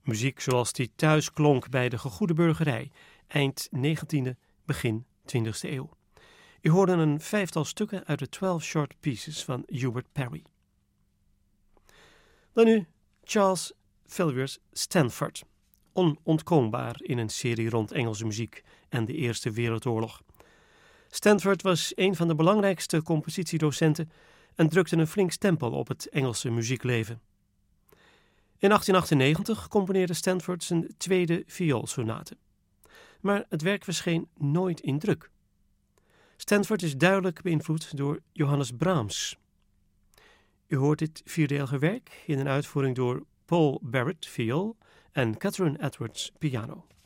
Muziek zoals die thuis klonk bij de gegoede burgerij, eind 19e, begin 20e eeuw. U hoorde een 5-tal stukken uit de 12 Short Pieces van Hubert Parry. Dan nu Charles Villiers Stanford, onontkoombaar in een serie rond Engelse muziek en de Eerste Wereldoorlog. Stanford was een van de belangrijkste compositiedocenten en drukte een flink stempel op het Engelse muziekleven. In 1898 componeerde Stanford zijn tweede vioolsonate. Maar het werk verscheen nooit in druk. Stanford is duidelijk beïnvloed door Johannes Brahms. U hoort dit vierdelige werk in een uitvoering door Paul Barrett, viool, en Catherine Edwards, piano.